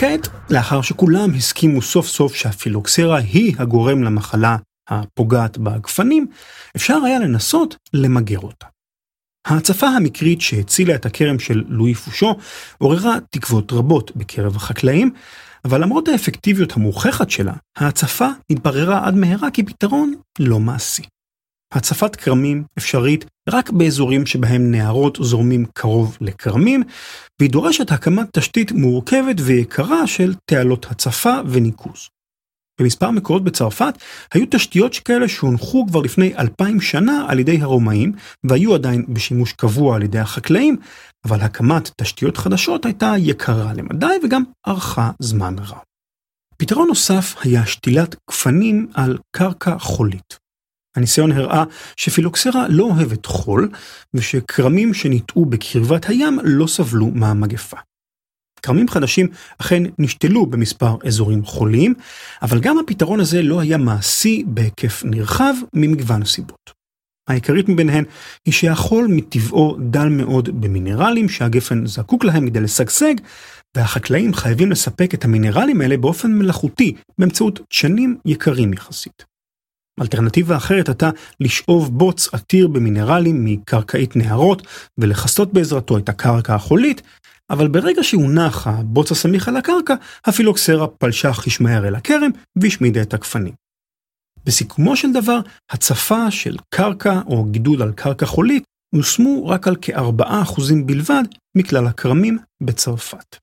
וכעת, לאחר שכולם הסכימו סוף סוף שהפילוקסרה היא הגורם למחלה הפוגעת בגפנים, אפשר היה לנסות למגר אותה. ההצפה המקרית שהצילה את הכרם של לואי פושו עוררה תקוות רבות בקרב החקלאים, אבל למרות האפקטיביות המוכחת שלה, ההצפה התבררה עד מהרה כפתרון לא מעשי. הצפת כרמים אפשרית רק באזורים שבהם נהרות זורמים קרוב לכרמים, והיא דורשת הקמת תשתית מורכבת ויקרה של תעלות הצפה וניקוז. במספר מקורות בצרפת היו תשתיות שכאלה שהונחו כבר לפני 2000 שנה על ידי הרומאים, והיו עדיין בשימוש קבוע על ידי החקלאים, אבל הקמת תשתיות חדשות הייתה יקרה למדי וגם ארכה זמן רב. פתרון נוסף היה שתילת גפנים על קרקע חולית. הניסיון הראה שפילוקסרה לא אוהבת חול, ושקרמים שניטעו בקרבת הים לא סבלו מהמגפה. כרמים חדשים אכן נשתלו במספר אזורים חוליים, אבל גם הפתרון הזה לא היה מעשי בהיקף נרחב ממגוון סיבות. העיקרית מביניהן היא שהחול מטבעו דל מאוד במינרלים שהגפן זקוק להם כדי לשגשג, והחקלאים חייבים לספק את המינרלים האלה באופן מלאכותי, באמצעות דשנים יקרים יחסית. אלטרנטיבה אחרת הייתה לשאוב בוץ עתיר במינרלים מקרקעית נהרות ולחסות בעזרתו את הקרקע החולית, אבל ברגע שהונח הבוץ הסמיך על הקרקע, הפילוקסרה פלשה חיש מהר אל הכרם והשמידה את הגפנים. בסיכומו של דבר, הצפה של קרקע או גידול על קרקע חולית נושמו רק על כ4% בלבד מכלל הכרמים בצרפת.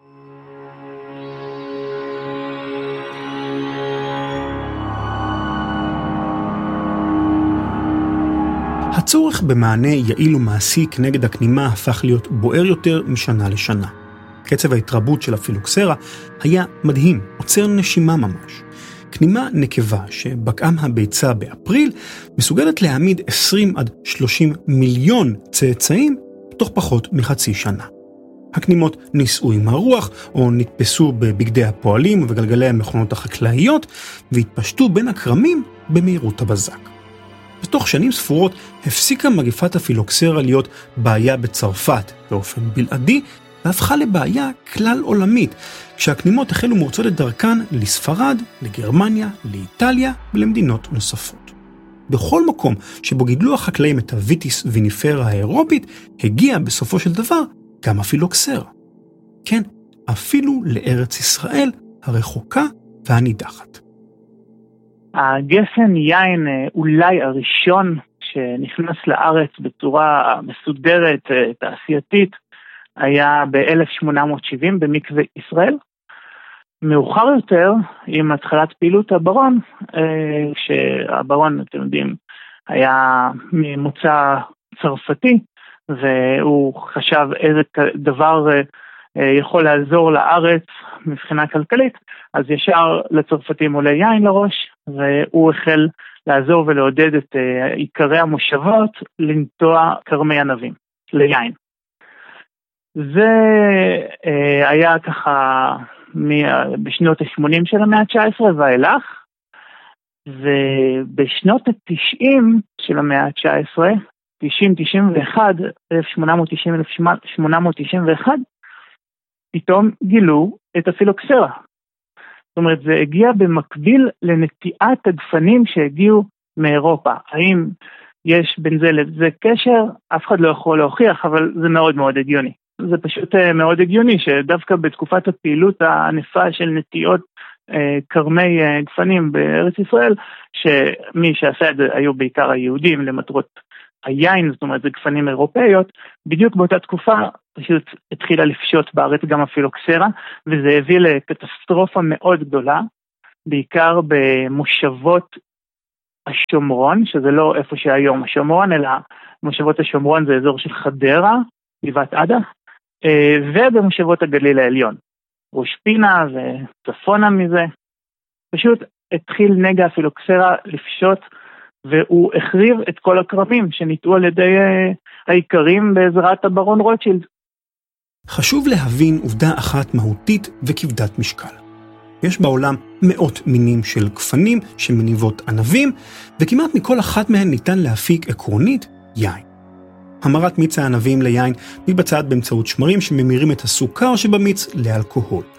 הצורך במענה יעיל ומעשי כנגד הכנימה הפך להיות בוער יותר משנה לשנה. קצב ההתרבות של הפילוקסרה היה מדהים, עוצר נשימה ממש. כנימה נקבה שבקעם הביצה באפריל מסוגלת להעמיד 20 עד 30 מיליון צאצאים תוך פחות מחצי שנה. הכנימות נישאו עם הרוח או נתפסו בבגדי הפועלים ובגלגלי המכונות החקלאיות והתפשטו בין הכרמים במהירות הבזק. בתוך שנים ספורות הפסיקה מגפת הפילוקסרה להיות בעיה בצרפת באופן בלעדי, והפכה לבעיה כלל עולמית, כשהכנימות החלו מורצות את דרכן לספרד, לגרמניה, לאיטליה ולמדינות נוספות. בכל מקום שבו גידלו החקלאים את הוויטיס ויניפרה האירופית, הגיע בסופו של דבר גם הפילוקסרה. כן, אפילו לארץ ישראל הרחוקה והנידחת. הגפן יין אולי הראשון שנכנס לארץ בצורה מסודרת, תעשייתית, היה ב-1870 במקווה ישראל. מאוחר יותר, עם התחלת פעילות הברון, שהברון, אתם יודעים, היה ממוצא צרפתי, והוא חשב איזה דבר יכול לעזור לארץ מבחינה כלכלית, אז ישר לצרפתים עולה יין לראש, והוא החל לעזור ולעודד את עיקרי המושבות לנטוע קרמי ענבים, ליין. זה היה ככה בשנות ה-80 של המאה ה-19 ואילך, ובשנות ה-90 של המאה ה-19, 90-91, 1890-1891, פתאום גילו את הפילוקסרה. זאת אומרת, זה הגיע במקביל לנטיעת הגפנים שהגיעו מאירופה. האם יש בין זה לזה קשר? אף אחד לא יכול להוכיח, אבל זה מאוד מאוד הגיוני. זה פשוט מאוד הגיוני שדווקא בתקופת הפעילות הענפה של נטיעות קרמי גפנים בארץ ישראל, שמי שעשה את זה היו בעיקר היהודים למטרות היין, זאת אומרת זה גפנים אירופאיות, בדיוק באותה תקופה פשוט התחילה לפשוט בארץ גם הפילוקסרה, וזה הביא לקטסטרופה מאוד גדולה, בעיקר במושבות השומרון, שזה לא איפה שהיום השומרון, אלא מושבות השומרון זה אזור של חדרה, גבעת עדה, ובמושבות הגליל העליון, ראש פינה וצפונה מזה, פשוט התחיל נגע הפילוקסרה לפשוט, והוא החריב את כל הכרמים שניטעו על ידי העיקרים בעזרת הברון רוטשילד. חשוב להבין עובדה אחת מהותית וכבדת משקל. יש בעולם מאות מינים של גפנים שמניבות ענבים, וכמעט מכל אחת מהן ניתן להפיק עקרונית יין. המרת מיץ הענבים ליין מתבצעת באמצעות שמרים שממירים את הסוכר שבמיץ לאלכוהול.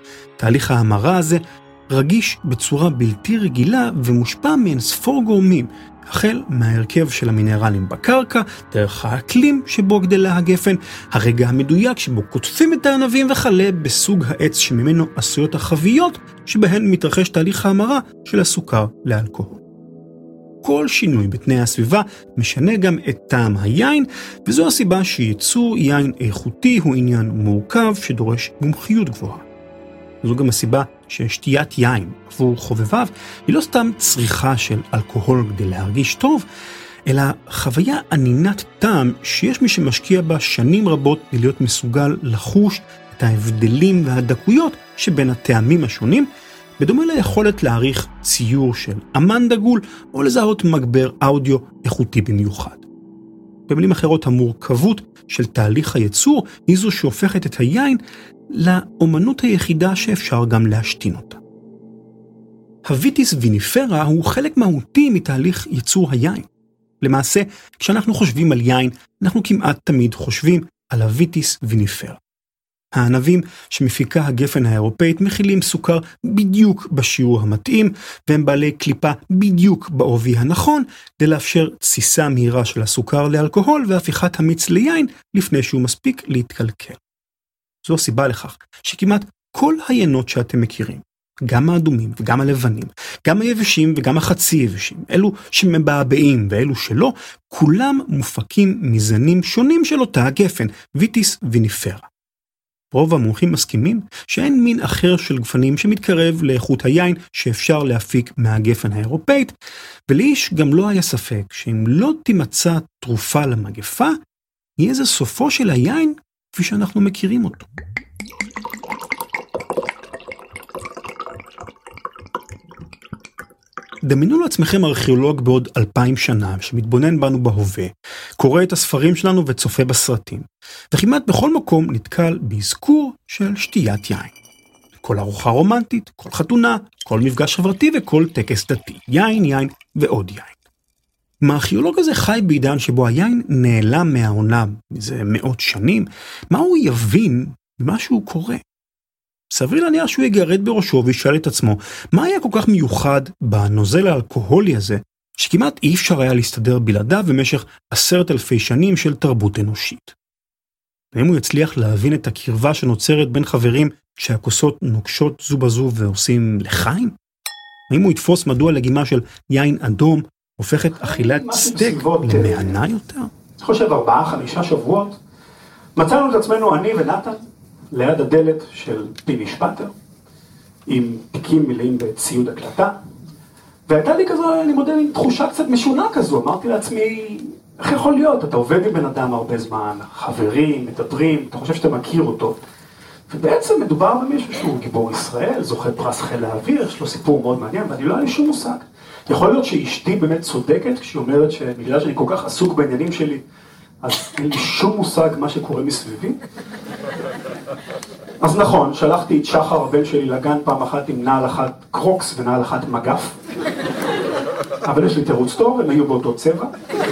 תהליך ההמרה הזה רגיש בצורה בלתי רגילה ומושפע מאין ספור גורמים, החל מההרכב של המינרלים בקרקע, דרך האקלים שבו גדלה הגפן, הרגע המדויק שבו קוטפים את הענבים וכלה בסוג העץ שממנו עשויות החביות שבהן מתרחש תהליך ההמרה של הסוכר לאלכוהול. כל שינוי בתנאי הסביבה משנה גם את טעם היין, וזו הסיבה שייצור יין איכותי הוא עניין מורכב שדורש מומחיות גבוהה. זו גם הסיבה ששתיית יין עבור חובביו היא לא סתם צריכה של אלכוהול כדי להרגיש טוב, אלא חוויה ענינת טעם שיש מי שמשקיע בה שנים רבות להיות מסוגל לחוש את ההבדלים והדקויות שבין הטעמים השונים, בדומה ליכולת להעריך ציור של אמן דגול או לזהות מגבר אודיו איכותי במיוחד. במילים אחרות, המורכבות של תהליך הייצור היא זו שהופכת את היין לאומנות היחידה שאפשר גם להשתין אותה. הוויטיס ויניפרה הוא חלק מהותי מתהליך ייצור היין. למעשה, כשאנחנו חושבים על יין, אנחנו כמעט תמיד חושבים על הוויטיס ויניפרה. הענבים שמפיקה הגפן האירופאית מכילים סוכר בדיוק בשיעור המתאים, והם בעלי קליפה בדיוק בעובי הנכון, כדי לאפשר תסיסה מהירה של הסוכר לאלכוהול והפיכת המיץ ליין לפני שהוא מספיק להתקלקל. זו הסיבה לכך שכמעט כל היינות שאתם מכירים, גם האדומים וגם הלבנים, גם היבשים וגם החצי יבשים, אלו שמבעבעים ואלו שלא, כולם מופקים מזנים שונים של אותה הגפן, ויטיס ויניפרה. רוב המומחים מסכימים שאין מין אחר של גפנים שמתקרב לאיכות היין שאפשר להפיק מהגפן האירופאית, ולאיש גם לא היה ספק שאם לא תימצא תרופה למגפה, יהיה זה סופו של היין כפי שאנחנו מכירים אותו. דמיינו לעצמכם ארכיאולוג בעוד 2000 שנה שמתבונן בנו בהווה, קורא את הספרים שלנו וצופה בסרטים, וכמעט בכל מקום נתקל באזכור של שתיית יין. כל ארוחה רומנטית, כל חתונה, כל מפגש חברתי וכל טקס דתי, יין, יין ועוד יין. הארכיאולוג הזה חי בעידן שבו היין נעלם מהעונה מזה מאות שנים, מה הוא יבין במה שהוא קורא? סביר להניח שהוא יגרד בראשו וישאל את עצמו, מה היה כל כך מיוחד בנוזל האלכוהולי הזה, שכמעט אי אפשר היה להסתדר בלעדיו במשך 10,000 שנים של תרבות אנושית. ואם הוא יצליח להבין את הקרבה שנוצרת בין חברים כשהכוסות נוקשות זו בזו ועושים לחיים? האם הוא יתפוס מדוע לגימה של יין אדום הופכת אכילת סטייק למענה יותר? אני חושב 4-5 שבועות, מצאנו את עצמנו אני ונתן, ליד הדלת של פיני שפטר, עם תיקים מלאים בציוד הקלטה, והייתה לי כזו, אני מודה, תחושה קצת משונה כזו, אמרתי לעצמי, איך יכול להיות? אתה עובד עם בן אדם הרבה זמן, חברים, מדברים, אתה חושב שאתה מכיר אותו, ובעצם מדובר במישהו שהוא גיבור ישראל, זוכה פרס חיל האוויר, יש לו סיפור מאוד מעניין, ואני לא היה לי שום מושג. יכול להיות שאשתי באמת צודקת, כשהיא אומרת שבגלל שאני כל כך עסוק בעניינים שלי, אז אין לי שום מושג מה שקורה מסביבי. אז נכון, שלחתי את שחר הבן שלי לגן פעם אחת עם נעל אחת קרוקס ונעל אחת מגף. אבל יש לי תירוץ טוב, הם היו באותו צבע.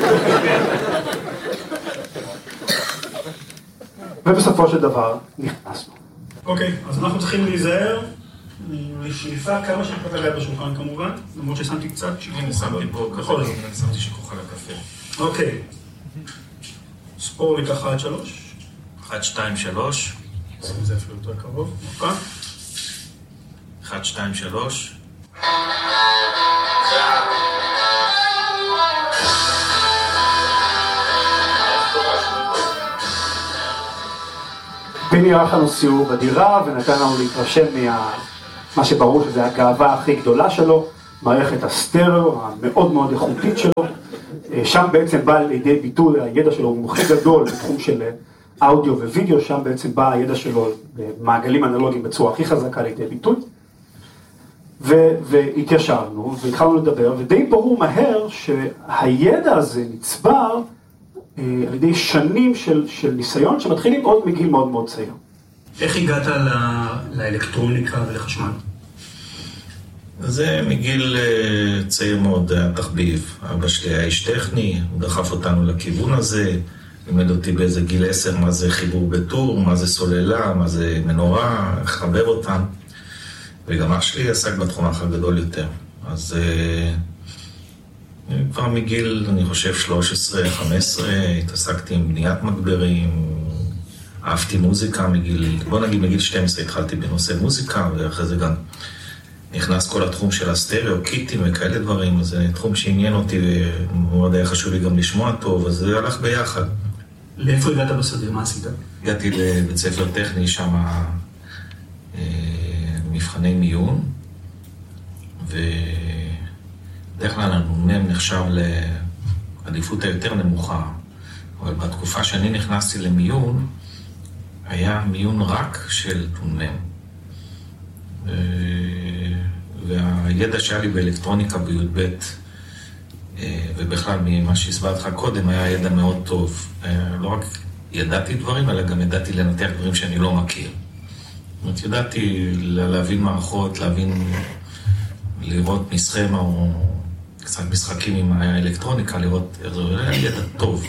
ובסופו של דבר נכנסנו. אוקיי, אז אנחנו צריכים להיזהר. לשליפה כמה שפחות לגעת בשולחן כמובן, למרות ששמתי קצת. הנה, שמתי פה קפה, שמתי שכוח על הקפה. אוקיי. ספור לי ככה עד 3. 1, 2, 3. זה אפילו יותר קרוב. אוקיי. 1, 2, 3. פיני ערך לנו סיור בדירה ונתן לנו להתרשם מה שברור שזה הגאווה הכי גדולה שלו, מערכת הסטריאו המאוד מאוד איכותית שלו. שם בעצם בא לידי ביטוי הידע שלו, הוא מומחה גדול בתחום של אודיו ווידאו, שם בעצם בא הידע שלו במעגלים אנלוגיים בצורה הכי חזקה לידי ביטוי. והתיישבנו והתחלנו לדבר, ודי ברור מהר שהידע הזה נצבר על ידי שנים של ניסיון שמתחילים עוד מגיל מאוד מאוד צעיר. איך הגעת לאלקטרוניקה ולחשמל? זה מגיל צעיר מאוד, היה תחביב. אבא שלי היה איש טכני, הוא דחף אותנו לכיוון הזה, לימד אותי באיזה גיל 10 מה זה חיבור בטור, מה זה סוללה, מה זה מנורה, לחבר אותם. וגם אח שלי עסק בתחום האח הגדול יותר. אז כבר מגיל, אני חושב, 13-15, התעסקתי עם בניית מגברים, אהבתי מוזיקה בוא נגיד מגיל 12 התחלתי בנושא מוזיקה, ואחרי זה גם נכנס כל התחום של הסטריאו, קיטים וכאלה דברים, זה תחום שעניין אותי ומאוד היה חשוב לי גם לשמוע טוב, אז זה הלך ביחד. לאיפה הגעת בסדר? מה עשית? הגעתי לבית ספר טכני, שם מבחני מיון, ובדרך כלל הנ"מ נחשב לעדיפות היותר נמוכה, אבל בתקופה שאני נכנסתי למיון, היה מיון רק של נ"מ. והידע שהיה לי באלקטרוניקה בי"ב, ובכלל ממה שהסברתי לך קודם, היה ידע מאוד טוב. לא רק ידעתי דברים, אלא גם ידעתי לנתח דברים שאני לא מכיר. זאת אומרת, ידעתי להבין מערכות, לראות מסכמה או קצת משחקים עם האלקטרוניקה, לראות ידע טוב.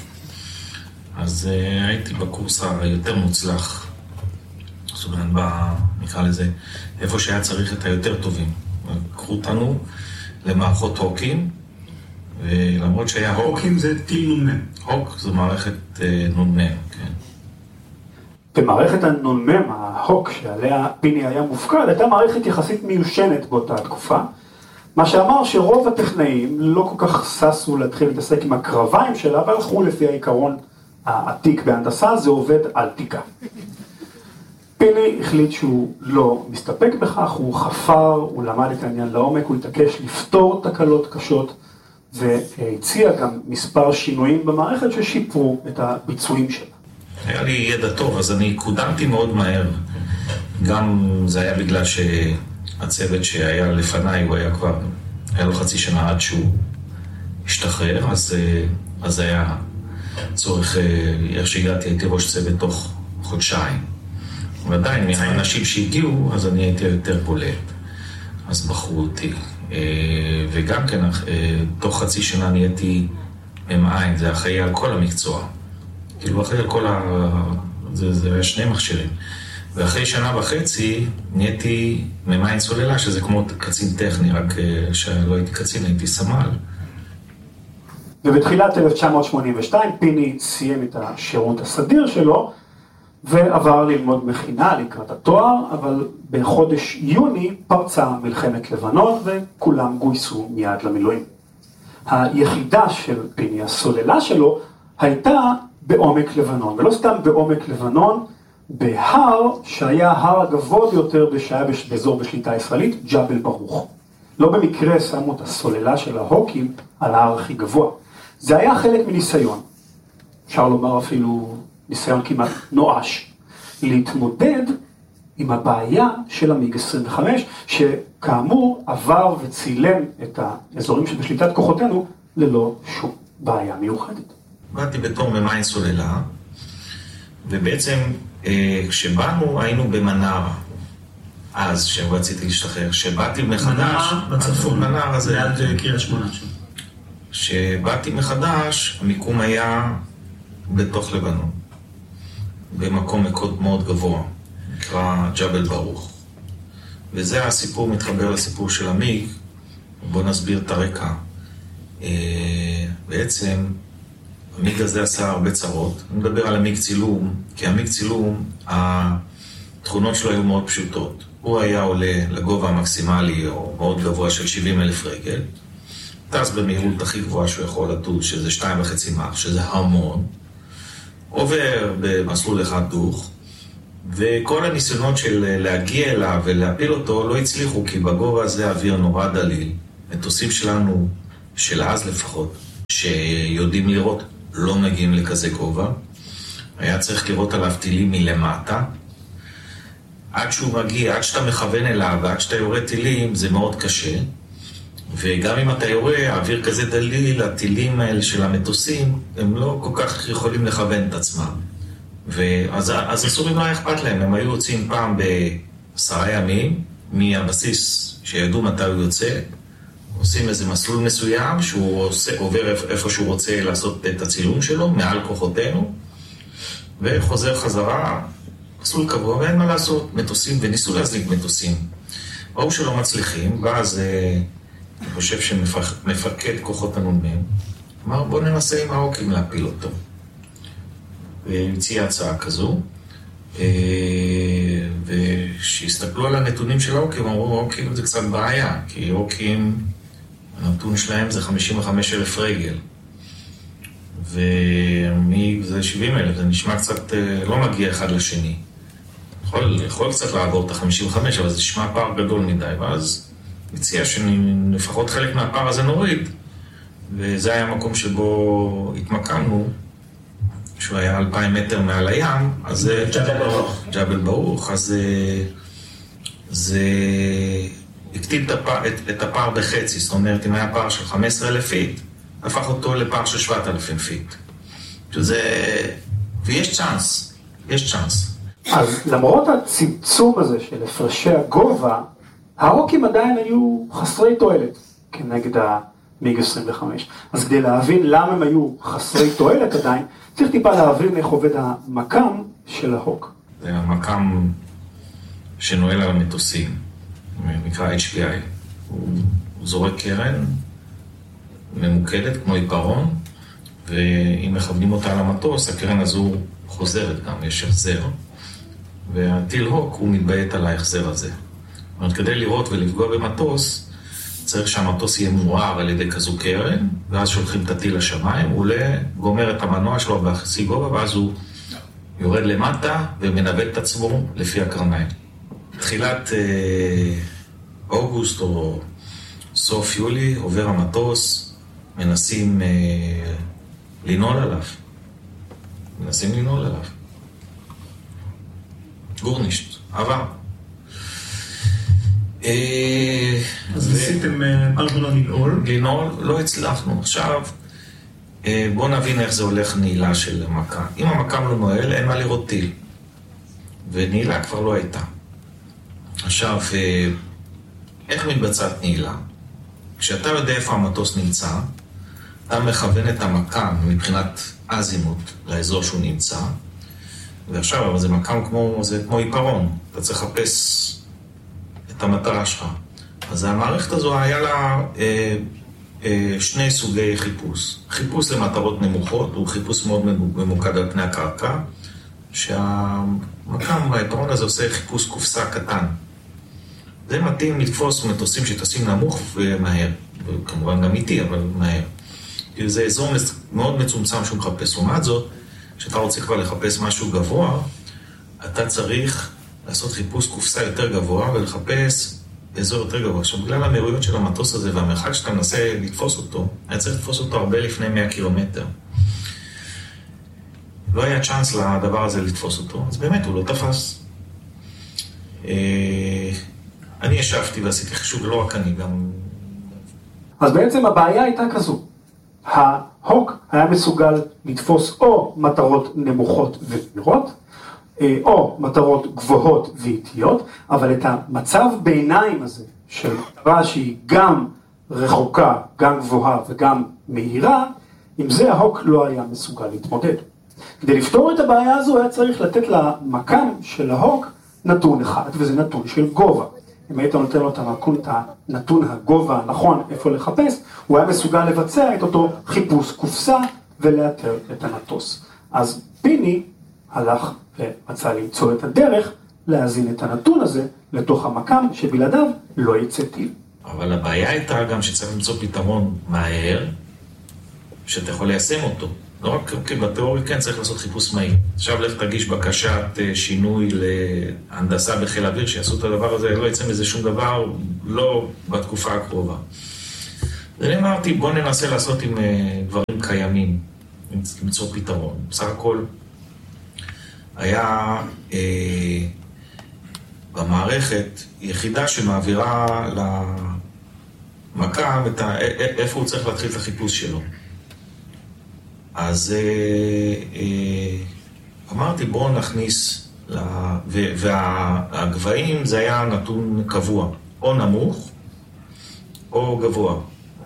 אז הייתי בקורס היותר מוצלח, זאת אומרת, נקרא לזה, איפה שהיה צריך את היותר טובים. קחו אותנו למערכות הוקים, ולמרות שהיה הוק... הוקים זה טיל נ"מ. הוק זו מערכת נ"מ, כן. במערכת הנ"מ, ההוק שעליה פיני היה מופקד, הייתה מערכת יחסית מיושנת באותה תקופה, מה שאמר שרוב הטכנאים לא כל כך ששו להתחיל להתעסק עם הקרביים שלה, והלכו לפי העיקרון העתיק בהנדסה, זה עובד על תיקה. פיני החליט שהוא לא מסתפק בכך, הוא חפר, הוא למד את העניין לעומק, הוא התעקש לפתור תקלות קשות, והציע גם מספר שינויים במערכת ששיפרו את הביצועים שלה. היה לי ידע טוב, אז אני קודמתי מאוד מהר. גם זה היה בגלל שהצוות שהיה לפניי, הוא היה כבר, היה לו חצי שנה עד שהוא השתחרר, אז היה צורך, איך שהגעתי, הייתי ראש צוות תוך חודשיים. ועדיין, מהאנשים שהגיעו, אז אני הייתי יותר בולט. אז בחרו אותי. וגם כן, תוך חצי שנה נהייתי ממעין, זה אחראי על כל המקצוע. כאילו אחראי על כל זה היה 2 מכשירים. ואחרי שנה וחצי נהייתי ממעין סוללה, שזה כמו קצין טכני, רק שלא הייתי קצין, הייתי סמל. ובתחילת 1982 פיני סיים את השירות הסדיר שלו, ועבר ללמוד מכינה לקראת התואר, אבל בחודש יוני פרצה מלחמת לבנון וכולם גויסו מיד למילואים. היחידה של פיני, הסוללה שלו, הייתה בעומק לבנון, ולא סתם בעומק לבנון, בהר שהיה ההר הגבוה ביותר שהיה באזור בשליטה ישראלית, ג'בל ברוך. לא במקרה שמו את הסוללה של ההוקים על ההר הכי גבוה. זה היה חלק מניסיון, אפשר לומר אפילו ניסיון כמעט נואש, להתמודד עם הבעיה של המיג 25, שכאמור עבר וצילם את האזורים שבשליטת כוחותינו ללא שום בעיה מיוחדת. באתי בתור ממעין סוללה, ובעצם כשבאנו היינו במנרה, אז שרציתי להשתחרר, שבאתי מחדש, בצפון, מנרה זה ליד קריית שמונה שם. שבאתי מחדש, המיקום היה בתוך לבנון, במקום מאוד גבוה, נקרא ג'בל ברוך. וזה הסיפור מתחבר לסיפור של המיג, בואו נסביר את הרקע. בעצם, המיג הזה עשה הרבה צרות. אני מדבר על המיג צילום, כי המיג צילום, התכונות שלו היו מאוד פשוטות. הוא היה עולה לגובה המקסימלי, או מאוד גבוה של 70,000 רגל, טס במהירות הכי גבוהה שהוא יכול לטוס, שזה 2.5 מח, שזה המון, עובר במסלול אחד דוך, וכל הניסיונות של להגיע אליו ולהפיל אותו לא הצליחו, כי בגובה הזה האוויר נורא דליל. מטוסים שלנו, של אז לפחות, שיודעים לראות, לא מגיעים לכזה גובה. היה צריך לראות עליו טילים מלמטה. עד שהוא מגיע, עד שאתה מכוון אליו ועד שאתה יורה טילים, זה מאוד קשה. וגם אם אתה יורה, האוויר כזה דליל, הטילים האלה של המטוסים, הם לא כל כך יכולים לכוון את עצמם. אז הסורים לא היה אכפת להם, הם היו יוצאים פעם ב10 ימים מהבסיס שידעו מתי הוא יוצא, עושים איזה מסלול מסוים שהוא עובר איפה שהוא רוצה לעשות את הצילום שלו, מעל כוחותינו, וחוזר חזרה, מסלול קבוע, ואין מה לעשות, מטוסים, וניסו להזליג מטוסים. ראו שלא מצליחים, ואז אני חושב שמפקד כוחות הנ"מ, אמר בוא ננסה עם ההוקים להפיל אותו. והציע הצעה כזו, ושהסתכלו על הנתונים של ההוקים, אמרו ההוקים זה קצת בעיה, כי ההוקים, הנתון שלהם זה 55,000 רגל. זה 70,000, זה נשמע קצת לא מגיע אחד לשני. יכול קצת לעבור את ה-55, אבל זה נשמע פער גדול מדי, ואז הציע שלפחות חלק מהפער הזה נוריד. וזה היה המקום שבו התמקמנו, שהוא היה 2,000 מטר מעל הים, אז ג'בל ברוך, אז זה הקטין את הפער בחצי, זאת אומרת, אם היה פער של 15,000 פיט, הפך אותו לפער של 7,000 פיט. ויש צ'אנס, יש צ'אנס. אז למרות הצמצום הזה של הפרשי הגובה, ההוקים עדיין היו חסרי תועלת כנגד המיג 25. אז כדי להבין למה הם היו חסרי תועלת עדיין, צריך טיפה להבין איך עובד המקם של ההוק. זה המקם שנועל על המטוסים, נקרא HPI. הוא זורק קרן ממוקדת כמו עיפרון, ואם מכוונים אותה על המטוס, הקרן הזו חוזרת גם, יש החזר. והטיל הוק הוא מתביית על ההחזר הזה. זאת אומרת, כדי לראות ולפגוע במטוס, צריך שהמטוס יהיה מואר על ידי כזו קרן, ואז שולחים את הטיל לשמיים, הוא עולה, גומר את המנוע שלו בחצי גובה, ואז הוא יורד למטה ומנווט את עצמו לפי הקרניים. תחילת אוגוסט או סוף יולי עובר המטוס, מנסים לנעול עליו. גורנישט, עבר. אז ניסיתם לנעול? לנעול, לא הצלחנו. עכשיו, בואו נבין איך זה הולך נעילה של המקם. אם המקם לא נועל, אין מה לראות טיל. ונעילה כבר לא הייתה. עכשיו, איך מתבצעת נעילה? כשאתה יודע איפה המטוס נמצא, אתה מכוון את המקם מבחינת אזימוט לאזור שהוא נמצא, ועכשיו, אבל זה מקם כמו עיפרון, אתה צריך לחפש את המטרה שלך. אז המערכת הזו היה לה שני סוגי חיפוש. חיפוש למטרות נמוכות, הוא חיפוש מאוד ממוקד על פני הקרקע, שהמקם, העיפרון הזה עושה חיפוש קופסה קטן. זה מתאים לתפוס מטוסים שטסים נמוך ומהר, וכמובן גם איטי, אבל מהר. זה אזור מאוד מצומצם שהוא מחפש. לעומת זאת, כשאתה רוצה כבר לחפש משהו גבוה, אתה צריך לעשות חיפוש קופסה יותר גבוה ולחפש אזור יותר גבוה. עכשיו, בגלל המהירויות של המטוס הזה והמרחק שאתה מנסה לתפוס אותו, היה צריך לתפוס אותו הרבה לפני 100 קילומטר. לא היה צ'אנס לדבר הזה לתפוס אותו, אז באמת הוא לא תפס. אני ישבתי ועשיתי חישוב, לא רק אני, גם... אז בעצם הבעיה הייתה כזו. ההוק היה מסוגל לתפוס או מטרות נמוכות ומהירות, או מטרות גבוהות ואיטיות, אבל את המצב ביניים הזה, של מטרה שהיא גם רחוקה, גם גבוהה וגם מהירה, עם זה ההוק לא היה מסוגל להתמודד. כדי לפתור את הבעיה הזו היה צריך לתת למקם של ההוק נתון אחד, וזה נתון של גובה. אם היית נותן לו את הנתון הגובה הנכון איפה לחפש, הוא היה מסוגל לבצע את אותו חיפוש קופסה ולאתר את המטוס. אז פיני הלך ומצא למצוא את הדרך להזין את הנתון הזה לתוך המקם שבלעדיו לא יצא טיל. אבל הבעיה הייתה גם שצריך למצוא פתרון מהר, שאתה יכול ליישם אותו. לא רק בתיאוריה, כן, צריך לעשות חיפוש מהיר. עכשיו לך תגיש בקשת שינוי להנדסה בחיל האוויר, שיעשו את הדבר הזה, לא יצא מזה שום דבר, לא בתקופה הקרובה. ואני אמרתי, בוא ננסה לעשות עם דברים קיימים, למצוא פתרון. בסך הכל, היה במערכת יחידה שמעבירה למקם איפה הוא צריך להתחיל את החיפוש שלו. אז אמרתי בואו נכניס, והגבהים זה היה נתון קבוע, או נמוך או גבוה,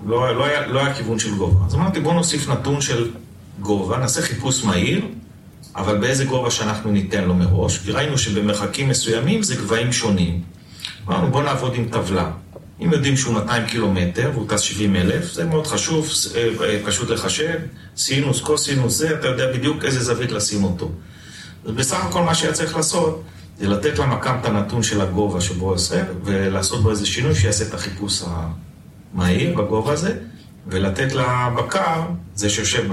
לא היה כיוון של גובה. אז אמרתי בואו נוסיף נתון של גובה, נעשה חיפוש מהיר אבל באיזה גובה שאנחנו ניתן לו מראש, כי ראינו שבמרחקים מסוימים זה גבהים שונים. אמרנו, בוא נעבוד עם טבלה. אם יודעים שהוא 200 קילומטר והוא טס 70,000, זה מאוד חשוב, פשוט לחשב, סינוס, קוסינוס, זה, אתה יודע בדיוק איזה זווית לשים אותו. בסך הכל מה שהיה צריך לעשות, זה לתת למקם את הנתון של הגובה שבו עושה, ולעשות בו איזה שינוי שיעשה את החיפוש המהיר בגובה הזה, ולתת לבקר, זה שיושב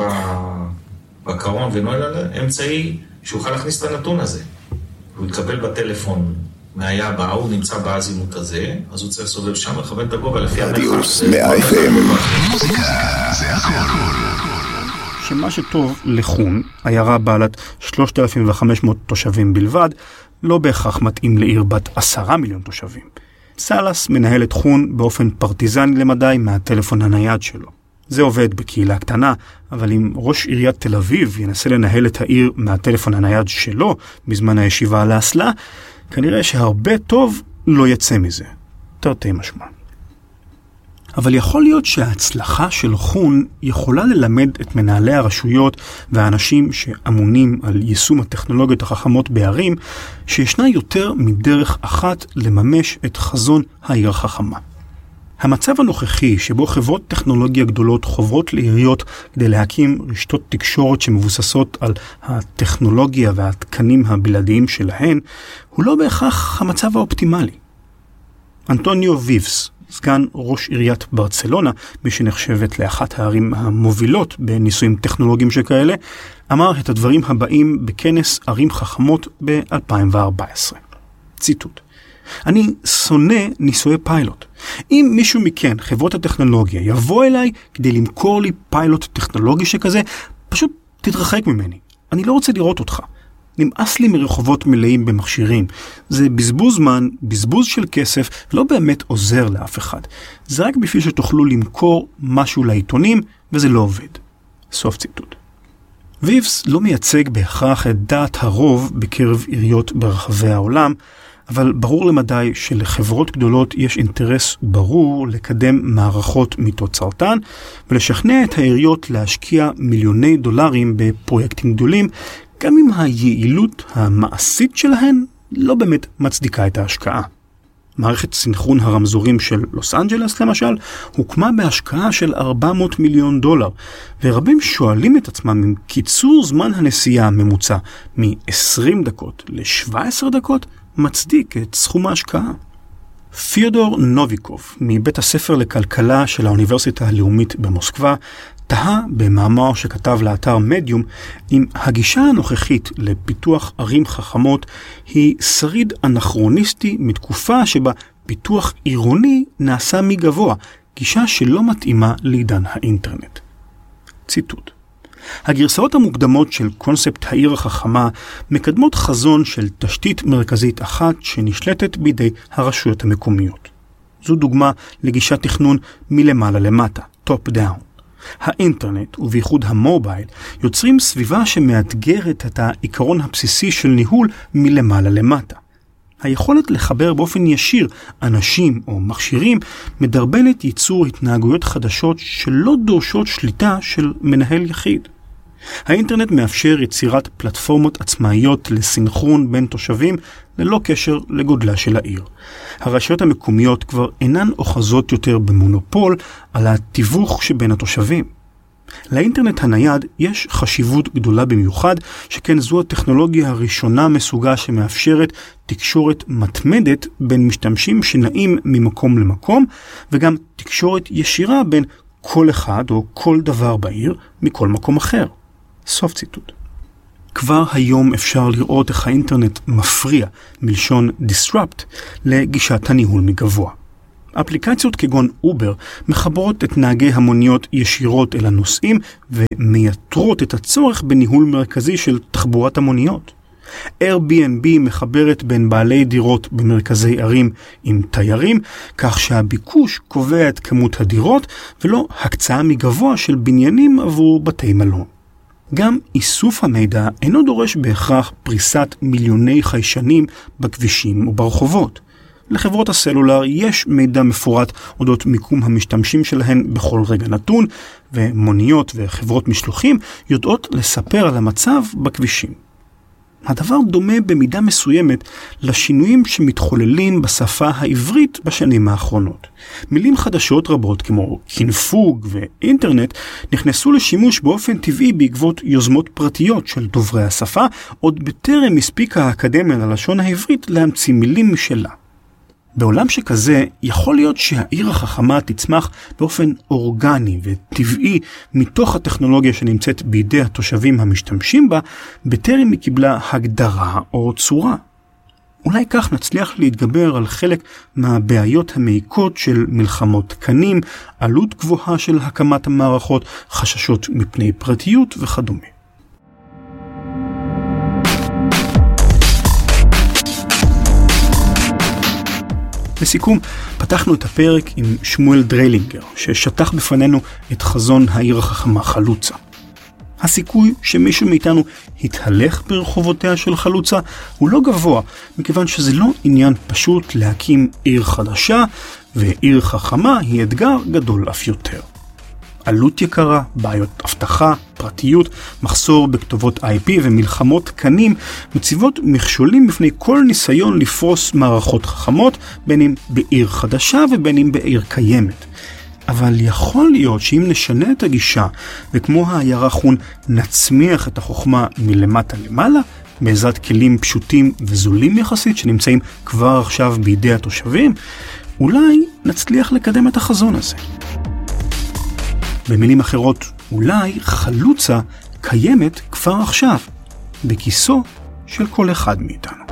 בקרון ונועל על אמצעי, שיוכל להכניס את הנתון הזה. הוא יתקבל בטלפון מההיה הבא, הוא נמצא באזימות הזה, אז הוא צריך לסובב שם לכוון את הגובה לפי רדיוס 100 FM. מוזיקה זה הכל. שמה שטוב לחון, עיירה בעלת 3,500 תושבים בלבד, לא בהכרח מתאים לעיר בת 10 מיליון תושבים. סלאס מנהל את חון באופן פרטיזני למדי מהטלפון הנייד שלו. זה עובד בקהילה קטנה, אבל אם ראש עיריית תל אביב ינסה לנהל את העיר מהטלפון הנייד שלו בזמן הישיבה על האסלה, כנראה שהרבה טוב לא יצא מזה. תרתי משמע. אבל יכול להיות שההצלחה של חון יכולה ללמד את מנהלי הרשויות והאנשים שאמונים על יישום הטכנולוגיות החכמות בערים, שישנה יותר מדרך אחת לממש את חזון העיר החכמה. המצב הנוכחי שבו חברות טכנולוגיה גדולות חוברות לעיריות כדי להקים רשתות תקשורת שמבוססות על הטכנולוגיה והתקנים הבלעדיים שלהן, הוא לא בהכרח המצב האופטימלי. אנטוניו ויבס, סגן ראש עיריית ברצלונה, מי שנחשבת לאחת הערים המובילות בניסויים טכנולוגיים שכאלה, אמר את הדברים הבאים בכנס ערים חכמות ב-2014. ציטוט: אני שונא ניסויי פיילוט. אם מישהו מכן, חברות הטכנולוגיה, יבוא אליי כדי למכור לי פיילוט טכנולוגי שכזה, פשוט תתרחק ממני. אני לא רוצה לראות אותך. נמאס לי מרחובות מלאים במכשירים. זה בזבוז זמן, בזבוז של כסף, לא באמת עוזר לאף אחד. זה רק בשביל שתוכלו למכור משהו לעיתונים, וזה לא עובד. סוף ציטוט. ויבס לא מייצג בהכרח את דעת הרוב בקרב עיריות ברחבי העולם, אבל ברור למדי שלחברות גדולות יש אינטרס ברור לקדם מערכות מתוצרתן, ולשכנע את העיריות להשקיע מיליוני דולרים בפרויקטים גדולים, גם אם היעילות המעשית שלהן לא באמת מצדיקה את ההשקעה. מערכת סינכרון הרמזורים של לוס אנג'לס למשל, הוקמה בהשקעה של $400 מיליון, ורבים שואלים את עצמם אם קיצור זמן הנסיעה הממוצע מ-20 דקות ל-17 דקות מצדיק את סכום ההשקעה. פיודור נוביקוב, מבית הספר לכלכלה של האוניברסיטה הלאומית במוסקבה, תהה במאמר שכתב לאתר מדיום אם הגישה הנוכחית לפיתוח ערים חכמות היא שריד אנכרוניסטי מתקופה שבה פיתוח עירוני נעשה מגבוה, גישה שלא מתאימה לעידן האינטרנט. ציטוט: הגרסאות המוקדמות של קונספט העיר החכמה מקדמות חזון של תשתית מרכזית אחת שנשלטת בידי הרשויות המקומיות. זו דוגמה לגישת תכנון מלמעלה למטה, טופ דאון. האינטרנט ובייחוד המובייל יוצרים סביבה שמאתגרת את העיקרון הבסיסי של ניהול מלמעלה למטה. היכולת לחבר באופן ישיר אנשים או מכשירים מדרבנת ייצור התנהגויות חדשות שלא דורשות שליטה של מנהל יחיד. האינטרנט מאפשר יצירת פלטפורמות עצמאיות לסינכרון בין תושבים ללא קשר לגודלה של העיר. הרשויות המקומיות כבר אינן אוחזות יותר במונופול על התיווך שבין התושבים. לאינטרנט הנייד יש חשיבות גדולה במיוחד, שכן זו הטכנולוגיה הראשונה מסוגה שמאפשרת תקשורת מתמדת בין משתמשים שנעים ממקום למקום, וגם תקשורת ישירה בין כל אחד או כל דבר בעיר מכל מקום אחר. סוף ציטוט. כבר היום אפשר לראות איך האינטרנט מפריע, מלשון disrupt, לגישת הניהול מגבוה. אפליקציות כגון אובר מחברות את נהגי המוניות ישירות אל הנוסעים ומייתרות את הצורך בניהול מרכזי של תחבורת המוניות. Airbnb מחברת בין בעלי דירות במרכזי ערים עם תיירים, כך שהביקוש קובע את כמות הדירות ולא הקצאה מגבוה של בניינים עבור בתי מלון. גם איסוף המידע אינו דורש בהכרח פריסת מיליוני חיישנים בכבישים וברחובות. לחברות הסלולר יש מידע מפורט אודות מיקום המשתמשים שלהן בכל רגע נתון, ומוניות וחברות משלוחים יודעות לספר על המצב בכבישים. הדבר דומה במידה מסוימת לשינויים שמתחוללים בשפה העברית בשנים האחרונות. מילים חדשות רבות כמו קינפוג ואינטרנט נכנסו לשימוש באופן טבעי בעקבות יוזמות פרטיות של דוברי השפה, עוד בטרם הספיקה האקדמיה ללשון העברית להמציא מילים משלה. בעולם שכזה יכול להיות שהעיר החכמה תצמח באופן אורגני וטבעי מתוך הטכנולוגיה שנמצאת בידי התושבים המשתמשים בה, בטרם היא קיבלה הגדרה או צורה. אולי כך נצליח להתגבר על חלק מהבעיות המעיקות של מלחמות תקנים, עלות גבוהה של הקמת המערכות, חששות מפני פרטיות וכדומה. לסיכום, פתחנו את הפרק עם שמואל דריילינגר, ששטח בפנינו את חזון העיר החכמה חלוצה. הסיכוי שמישהו מאיתנו יתהלך ברחובותיה של חלוצה הוא לא גבוה, מכיוון שזה לא עניין פשוט להקים עיר חדשה, ועיר חכמה היא אתגר גדול אף יותר. עלות יקרה, בעיות אבטחה, פרטיות, מחסור בכתובות IP ומלחמות תקנים מציבות מכשולים בפני כל ניסיון לפרוס מערכות חכמות, בין אם בעיר חדשה ובין אם בעיר קיימת. אבל יכול להיות שאם נשנה את הגישה וכמו הירחון נצמיח את החוכמה מלמטה למעלה, בעזרת כלים פשוטים וזולים יחסית שנמצאים כבר עכשיו בידי התושבים, אולי נצליח לקדם את החזון הזה. במילים אחרות, אולי חלוצה קיימת כבר עכשיו, בכיסו של כל אחד מאיתנו.